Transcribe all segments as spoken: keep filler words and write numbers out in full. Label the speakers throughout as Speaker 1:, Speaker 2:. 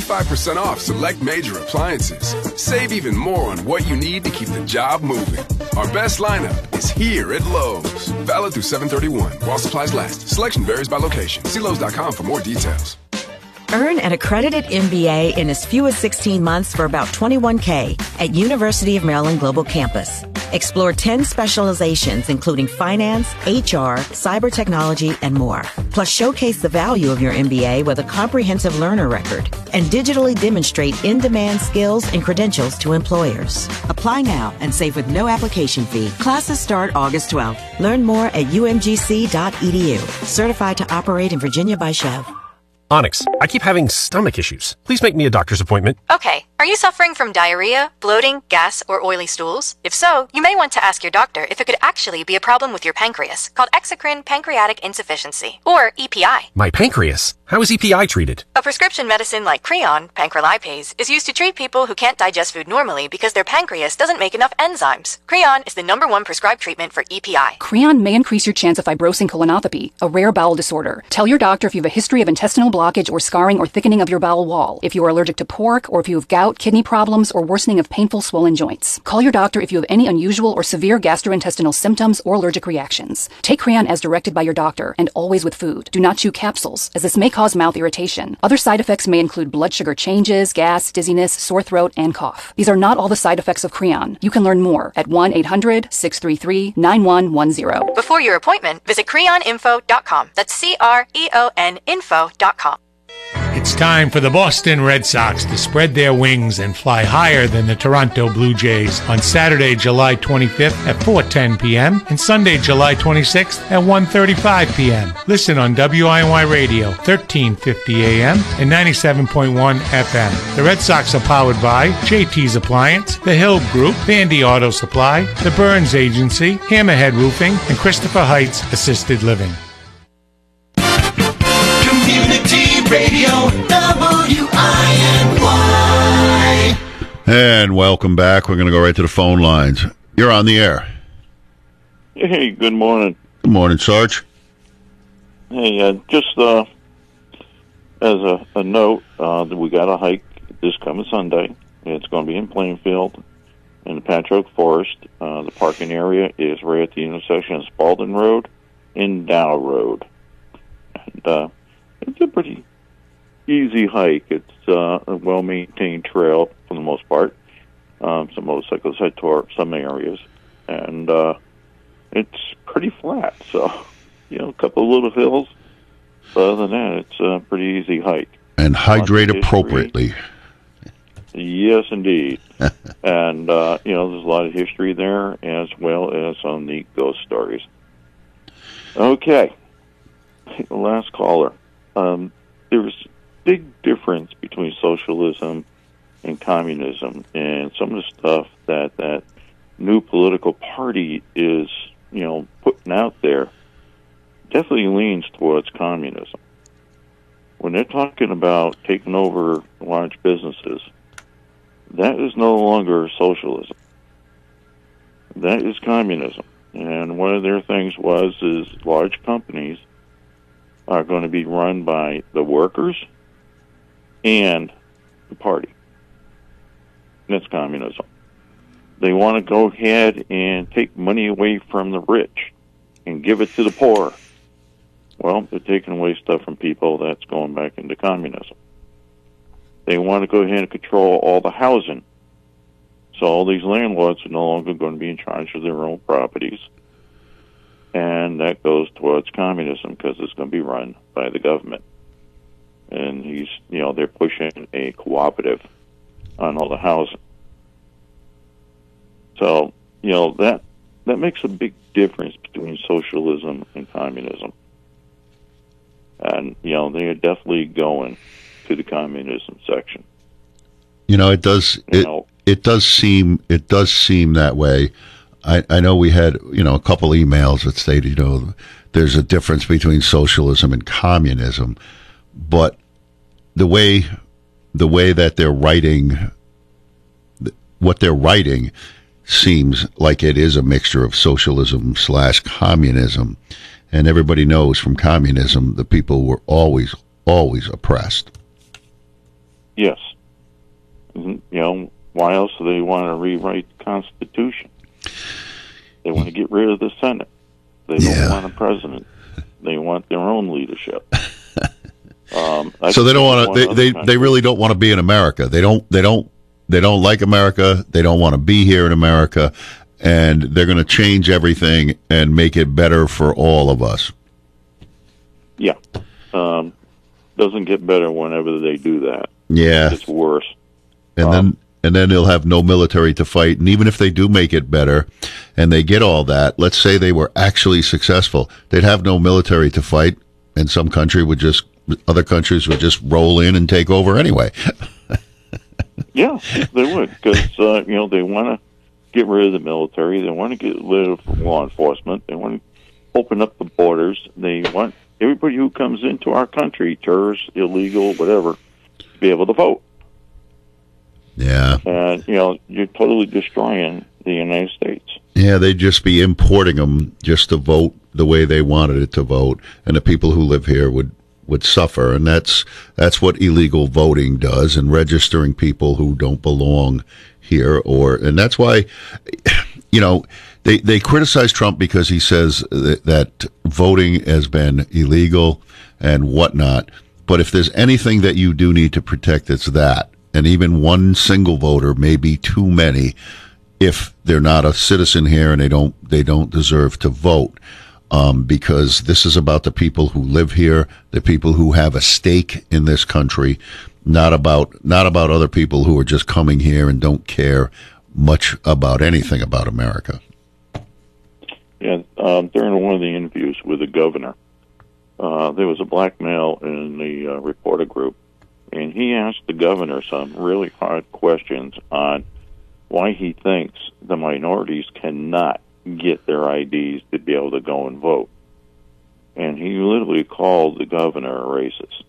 Speaker 1: twenty-five percent off select major appliances. Save even more on what you need to keep the job moving. Our best lineup is here at Lowe's. Valid through seven thirty-one while supplies last. Selection varies by location. See Lowe's dot com for more details.
Speaker 2: Earn an accredited M B A in as few as sixteen months for about twenty-one thousand dollars at University of Maryland Global Campus. Explore ten specializations, including finance, H R, cyber technology, and more. Plus, showcase the value of your M B A with a comprehensive learner record and digitally demonstrate in-demand skills and credentials to employers. Apply now and save with no application fee. Classes start August twelfth. Learn more at U M G C dot E D U. Certified to operate in Virginia by Chev.
Speaker 3: Onyx, I keep having stomach issues. Please make me a doctor's appointment.
Speaker 4: Okay. Are you suffering from diarrhea, bloating, gas, or oily stools? If so, you may want to ask your doctor if it could actually be a problem with your pancreas, called exocrine pancreatic insufficiency, or E P I.
Speaker 3: My pancreas? How is E P I treated?
Speaker 4: A prescription medicine like Creon, pancrelipase, is used to treat people who can't digest food normally because their pancreas doesn't make enough enzymes. Creon is the number one prescribed treatment for E P I.
Speaker 5: Creon may increase your chance of fibrosing colonopathy, a rare bowel disorder. Tell your doctor if you have a history of intestinal blockage or scarring or thickening of your bowel wall, if you are allergic to pork, or if you have gout, kidney problems, or worsening of painful swollen joints. Call your doctor if you have any unusual or severe gastrointestinal symptoms or allergic reactions. Take Creon as directed by your doctor, and always with food. Do not chew capsules, as this may cause mouth irritation. Other side effects may include blood sugar changes, gas, dizziness, sore throat, and cough. These are not all the side effects of Creon. You can learn more at one eight hundred, six three three, nine one one zero.
Speaker 4: Before your appointment, visit creon info dot com. That's C R E O N info dot com.
Speaker 6: It's time for the Boston Red Sox to spread their wings and fly higher than the Toronto Blue Jays on Saturday, July twenty-fifth at four ten p.m. and Sunday, July twenty-sixth at one thirty-five p.m. Listen on W I N Y Radio, thirteen fifty a.m. and ninety-seven point one F M. The Red Sox are powered by J T's Appliance, The Hill Group, Vandy Auto Supply, The Burns Agency, Hammerhead Roofing, and Christopher Heights Assisted Living.
Speaker 7: Radio W I N Y.
Speaker 8: And welcome back. We're going to go right to the phone lines. You're on the air.
Speaker 9: Hey, good morning.
Speaker 8: Good morning, Sarge.
Speaker 9: Hey, uh, just uh, as a, a note, uh, we got a hike this coming Sunday. It's going to be in Plainfield in the Patch Oak Forest. Uh, the parking area is right at the intersection of Spalding Road and Dow Road. And uh, it's a pretty easy hike. It's uh, a well-maintained trail for the most part. Um, some motorcycles head toward some areas, and uh, it's pretty flat. So, you know, a couple of little hills. But other than that, it's a pretty easy hike.
Speaker 8: And hydrate appropriately.
Speaker 9: Yes, indeed. And, uh, you know, there's a lot of history there, as well as some neat ghost stories. Okay. The last caller. Um, there's a big difference between socialism and communism, and some of the stuff that that new political party is, you know, putting out there definitely leans towards communism. When they're talking about taking over large businesses, that is no longer socialism. That is communism. And one of their things was is large companies are going to be run by the workers and the party. That's communism. They want to go ahead and take money away from the rich and give it to the poor. Well, they're taking away stuff from people. That's going back into communism. They want to go ahead and control all the housing. So all these landlords are no longer going to be in charge of their own properties. And that goes towards communism because it's going to be run by the government. And he's, you know, they're pushing a cooperative on all the housing. So, you know, that that makes a big difference between socialism and communism. And, you know, they are definitely going to the communism section.
Speaker 8: You know, it does it, it does seem it does seem that way. I, I know we had, you know, a couple emails that stated, you know, there's a difference between socialism and communism, but the way the way that they're writing, what they're writing seems like it is a mixture of socialism slash communism. And everybody knows from communism, the people were always, always oppressed.
Speaker 9: Yes. Why else do they want to rewrite the Constitution? They want to get rid of the Senate. They don't
Speaker 8: Yeah.
Speaker 9: want a president. They want their own leadership. um, I
Speaker 8: So they don't
Speaker 9: think
Speaker 8: want to.
Speaker 9: one
Speaker 8: They,
Speaker 9: other
Speaker 8: they they really don't want to be in America. They don't. They don't. They don't like America. They don't want to be here in America, and they're going to change everything and make it better for all of us.
Speaker 9: Yeah. Um, doesn't get better whenever they do that.
Speaker 8: Yeah,
Speaker 9: It's worse.
Speaker 8: and
Speaker 9: Um,
Speaker 8: then and then they'll have no military to fight. And even if they do make it better, and they get all that, let's say they were actually successful, they'd have no military to fight, and some country would just, other countries would just roll in and take over anyway.
Speaker 9: Yeah, they would, because uh, you know they want to get rid of the military. They want to get rid of law enforcement. They want to open up the borders. They want everybody who comes into our country, tourists, illegal, whatever, to be able to vote.
Speaker 8: Yeah.
Speaker 9: And you know you're totally destroying the United States.
Speaker 8: Yeah, they'd just be importing them just to vote the way they wanted it to vote, and the people who live here would, would suffer. And that's that's what illegal voting does, and registering people who don't belong here. Or and that's why, you know, they they criticize Trump because he says that, that voting has been illegal and whatnot. But if there's anything that you do need to protect, it's that. And even one single voter may be too many if they're not a citizen here and they don't they don't deserve to vote, um, because this is about the people who live here, the people who have a stake in this country, not about not about other people who are just coming here and don't care much about anything about America.
Speaker 9: Yeah, um, during one of the interviews with the governor, uh, there was a black male in the uh, reporter group, and he asked the governor some really hard questions on why he thinks the minorities cannot get their I Ds to be able to go and vote. And he literally called the governor a racist.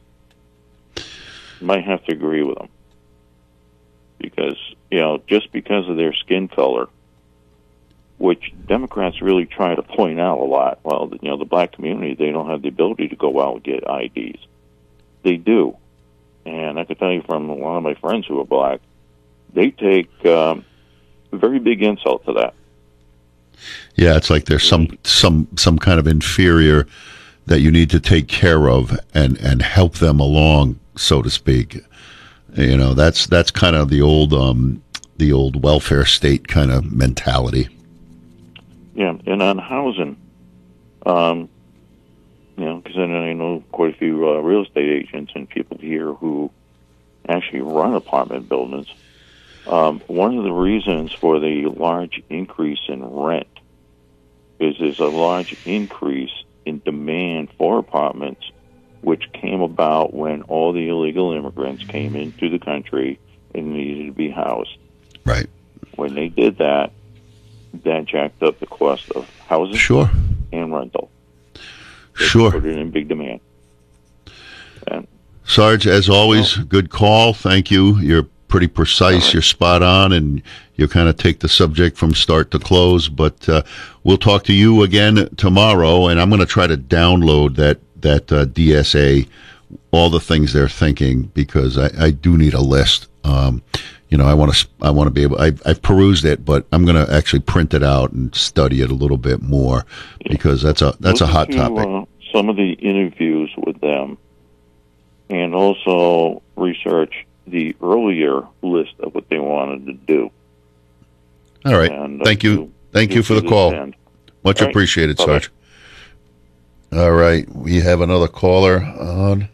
Speaker 9: You might have to agree with him. Because, you know, just because of their skin color, which Democrats really try to point out a lot, well, you know, the black community, they don't have the ability to go out and get I Ds. They do. And I can tell you from a lot of my friends who are black, they take um, a very big insult to that.
Speaker 8: Yeah, it's like there's some some some kind of inferior that you need to take care of and, and help them along, so to speak. You know, that's that's kind of the old um, the old welfare state kind of mentality.
Speaker 9: Yeah, and on housing, um, you know, because I know quite a few uh, real estate agents and people here who actually run apartment buildings. Um, one of the reasons for the large increase in rent is there's a large increase in demand for apartments, which came about when all the illegal immigrants came into the country and needed to be housed.
Speaker 8: Right.
Speaker 9: When they did that, that jacked up the cost of housing
Speaker 8: sure.
Speaker 9: and rental. They
Speaker 8: sure.
Speaker 9: Put it in big demand. And,
Speaker 8: Sarge, as always, well, good call. Thank you. You're pretty precise. Right. You're spot on, and you kind of take the subject from start to close. But uh, we'll talk to you again tomorrow, and I'm going to try to download that that uh, D S A, all the things they're thinking, because I, I do need a list. Um, you know, I want to I want to be able. I've, I've perused it, but I'm going to actually print it out and study it a little bit more, because that's a that's
Speaker 9: Look
Speaker 8: a hot
Speaker 9: to,
Speaker 8: topic.
Speaker 9: Uh, some of the interviews with them, and also research the earlier list of what they wanted to do.
Speaker 8: All right.
Speaker 9: And, uh,
Speaker 8: Thank you.
Speaker 9: to,
Speaker 8: Thank
Speaker 9: to
Speaker 8: you for the call.
Speaker 9: End.
Speaker 8: Much
Speaker 9: right.
Speaker 8: appreciated,
Speaker 9: Bye-bye.
Speaker 8: Sarge. All right. We have another caller on.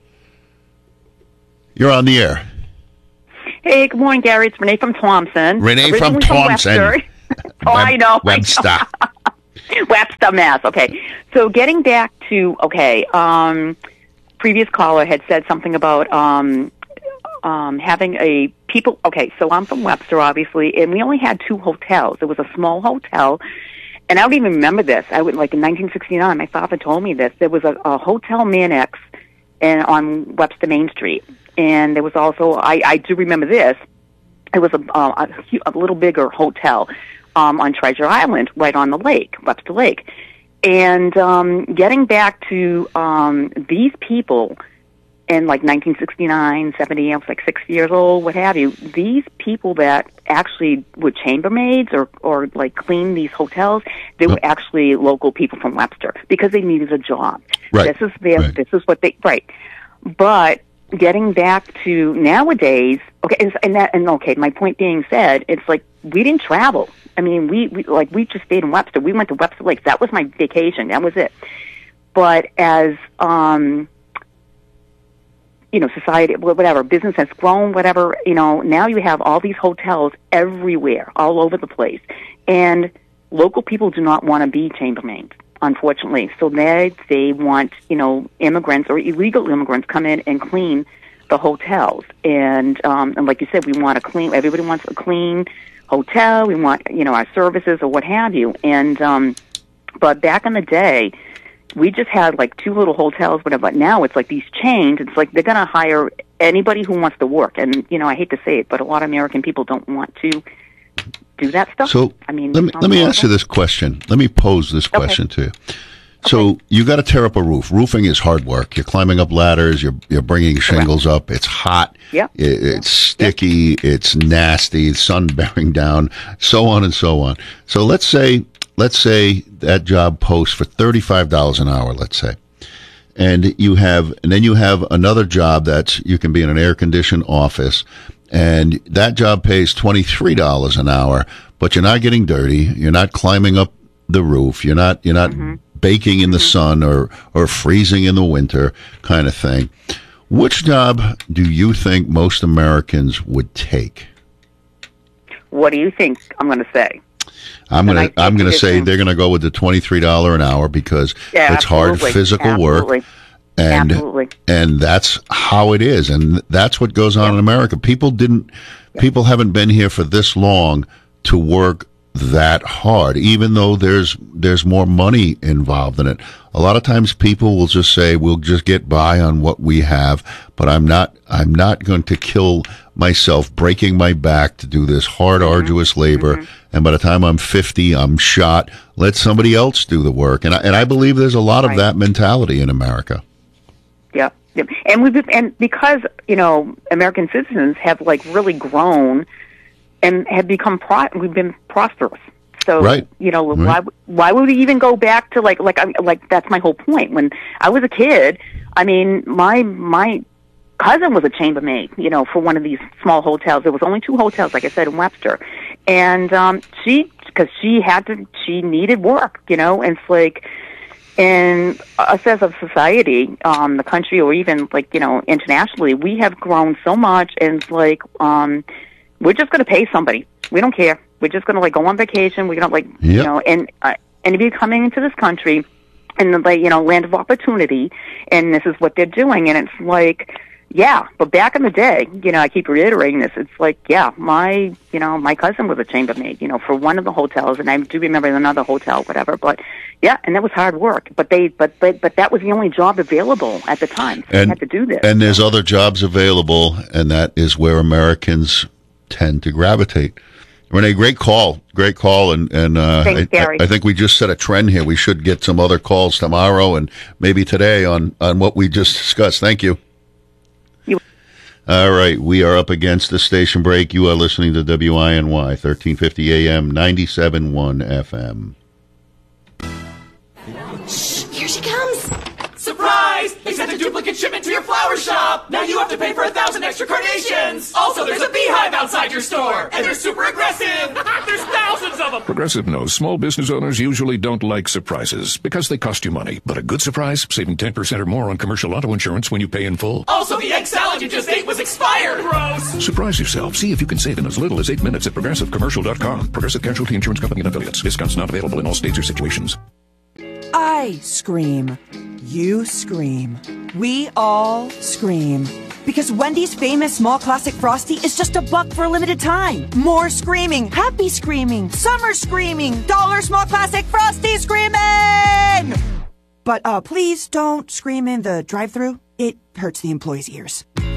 Speaker 8: You're on the air.
Speaker 10: Hey, good morning, Gary. It's Renee from Thompson.
Speaker 8: Renee
Speaker 10: Originally
Speaker 8: from Thompson.
Speaker 10: Webster. oh,
Speaker 8: Web-
Speaker 10: I know.
Speaker 8: Webster.
Speaker 10: I know. Webster, Mass. Okay. So getting back to, okay, um, previous caller had said something about um, um, having a people, okay, so I'm from Webster, obviously, and we only had two hotels. It was a small hotel, and I don't even remember this. I would, like in nineteen sixty-nine, my father told me this. There was a, a Hotel Mannix and on Webster Main Street. And there was also, I, I do remember this, it was a, uh, a, a little bigger hotel um, on Treasure Island, right on the lake, Webster Lake. And um, getting back to um, these people, in like nineteen sixty-nine, seventy, I was like sixty years old, what have you. These people that actually were chambermaids or, or like clean these hotels, they were actually local people from Webster because they needed a job.
Speaker 8: Right.
Speaker 10: This is their,
Speaker 8: right.
Speaker 10: this is what they, right. But getting back to nowadays, okay, and, and that, and okay, my point being said, it's like we didn't travel. I mean, we, we like we just stayed in Webster. We went to Webster Lakes. That was my vacation. That was it. But as um, you know, society, whatever, business has grown, whatever, you know, now you have all these hotels everywhere, all over the place, and local people do not want to be chambermaids, unfortunately. So they they want, you know, immigrants or illegal immigrants come in and clean the hotels. And um, and like you said, we want a clean. Everybody wants a clean hotel. We want, you know, our services or what have you. And um, but back in the day, we just had like two little hotels, whatever. But now it's like these chains. It's like they're going to hire anybody who wants to work. And you know, I hate to say it, but a lot of American people don't want to do that stuff.
Speaker 8: So
Speaker 10: I mean,
Speaker 8: let me let me horrible. ask you this question. Let me pose this question okay. to you. So okay. you got to tear up a roof. Roofing is hard work. You're climbing up ladders. You're you're bringing shingles Correct. up. It's hot.
Speaker 10: Yeah.
Speaker 8: It, it's sticky. Yep. It's nasty. Sun bearing down. So on and so on. So let's say let's say that job posts for thirty-five dollars an hour. Let's say, and you have and then you have another job that's you can be in an air conditioned office. And that job pays twenty-three dollars an hour, but you're not getting dirty. You're not climbing up the roof. You're not, you're not mm-hmm. baking in the mm-hmm. sun or, or freezing in the winter kind of thing. Which job do you think most Americans would take?
Speaker 10: What do you think I'm going to say?
Speaker 8: I'm going to, I'm going to say they're going to go with the twenty-three dollars an hour because
Speaker 10: yeah,
Speaker 8: it's
Speaker 10: absolutely.
Speaker 8: hard physical
Speaker 10: absolutely.
Speaker 8: work. And,
Speaker 10: Absolutely.
Speaker 8: and that's how it is. And that's what goes on
Speaker 10: yep.
Speaker 8: in America. People didn't, yep. people haven't been here for this long to work that hard, even though there's, there's more money involved in it. A lot of times people will just say, we'll just get by on what we have, but I'm not, I'm not going to kill myself breaking my back to do this hard, mm-hmm. arduous labor. Mm-hmm. And by the time I'm fifty, I'm shot. Let somebody else do the work. And I, and I believe there's a lot
Speaker 10: right.
Speaker 8: of that mentality in America.
Speaker 10: Yep. Yep. And we've and because, you know, American citizens have like really grown and have become pro- we've been prosperous. So,
Speaker 8: right.
Speaker 10: you know,
Speaker 8: right.
Speaker 10: why why would we even go back to like like I like that's my whole point. When I was a kid, I mean, my my cousin was a chambermaid, you know, for one of these small hotels. There was only two hotels, like I said, in Webster. And um she because she had to she needed work, you know, and it's like and us as a society, um, the country, or even like you know internationally, we have grown so much, and it's like um, we're just going to pay somebody. We don't care. We're just going to like go on vacation. We're going to like yep. you know, and uh, and if you're coming into this country, and the like you know land of opportunity, and this is what they're doing, and it's like. Yeah, but back in the day, you know, I keep reiterating this. It's like, yeah, my, you know, my cousin was a chambermaid, you know, for one of the hotels, and I do remember another hotel, whatever. But yeah, and that was hard work. But they, but but but that was the only job available at the time. So
Speaker 8: and,
Speaker 10: they had to do this.
Speaker 8: And there's other jobs available, and that is where Americans tend to gravitate. Renee, great call, great call, and and uh,
Speaker 10: Thanks,
Speaker 8: I,
Speaker 10: Gary.
Speaker 8: I, I think we just set a trend here. We should get some other calls tomorrow and maybe today on on what we just discussed. Thank you. All right, we are up against the station break. You are listening to W I N Y, thirteen fifty A M, ninety-seven point one F M.
Speaker 11: Shh, here she comes. Surprise! They sent a duplicate shipment to your flower shop. Now you have to pay for a thousand extra carnations. Also, there's a beehive outside your store, and they're super aggressive. There's thousands of them.
Speaker 12: Progressive knows small business owners usually don't like surprises because they cost you money. But a good surprise, saving ten percent or more on commercial auto insurance when you pay in full.
Speaker 11: Also, the egg salad you just ate was expired. Gross.
Speaker 12: Surprise yourself. See if you can save in as little as eight minutes at progressive commercial dot com. Progressive Casualty Insurance Company and affiliates. Discounts not available in all states or situations.
Speaker 13: I scream. You scream. We all scream. Because Wendy's famous small classic Frosty is just a buck for a limited time. More screaming, happy screaming, summer screaming, dollar small classic Frosty screaming! But uh, please don't scream in the drive-thru. It hurts the employees' ears.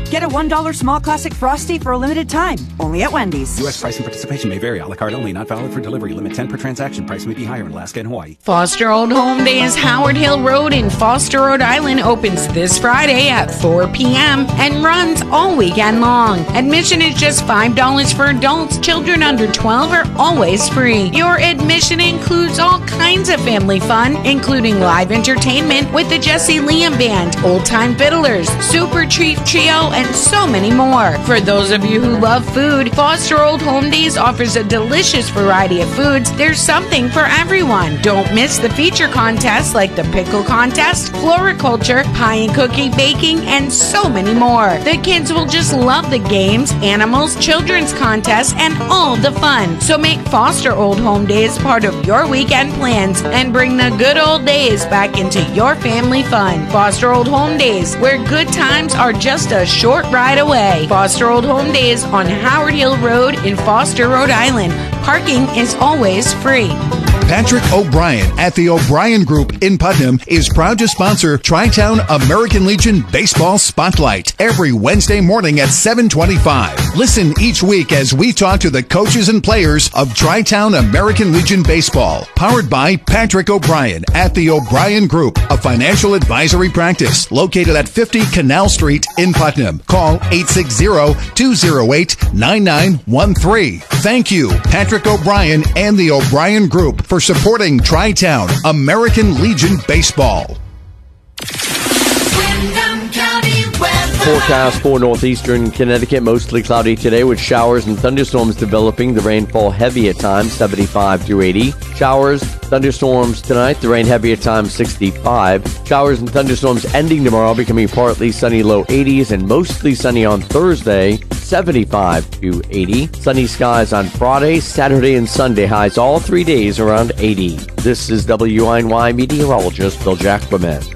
Speaker 13: Get a one dollar small classic Frosty for a limited time, only at Wendy's.
Speaker 14: U S price and participation may vary. A la carte only, not valid for delivery. Limit ten per transaction. Price may be higher in Alaska and Hawaii.
Speaker 15: Foster Old Home Days Howard Hill Road in Foster, Rhode Island opens this Friday at four p.m. and runs all weekend long. Admission is just five dollars for adults. Children under twelve are always free. Your admission includes all kinds of family fun, including live entertainment with the Jesse Liam Band, Old Time Fiddlers, Super Chief Trio, and so many more. For those of you who love food, Foster Old Home Days offers a delicious variety of foods. There's something for everyone. Don't miss the feature contests like the pickle contest, floriculture, pie and cookie baking, and so many more. The kids will just love the games, animals, children's contests, and all the fun. So make Foster Old Home Days part of your weekend plans and bring the good old days back into your family fun. Foster Old Home Days, where good times are just a short ride away. Foster Old Home Days on Howard Hill Road in Foster, Rhode Island. Parking is always free.
Speaker 16: Patrick O'Brien at the O'Brien Group in Putnam is proud to sponsor Tri-Town American Legion Baseball Spotlight every Wednesday morning at seven twenty-five. Listen each week as we talk to the coaches and players of Tri-Town American Legion Baseball. Powered by Patrick O'Brien at the O'Brien Group, a financial advisory practice located at fifty Canal Street in Putnam. Call eight six zero, two zero eight, nine nine one three. Thank you, Patrick O'Brien and the O'Brien Group, for supporting Tri-Town American Legion Baseball.
Speaker 17: Forecast for northeastern Connecticut, mostly cloudy today with showers and thunderstorms developing. The rainfall heavy at times, seventy-five through eighty. Showers, thunderstorms tonight. The rain heavy at times, sixty-five. Showers and thunderstorms ending tomorrow, becoming partly sunny, low eighties, and mostly sunny on Thursday, seventy-five to eighty. Sunny skies on Friday, Saturday, and Sunday. Highs all three days around eighty. This is W I N Y meteorologist Bill Jackman.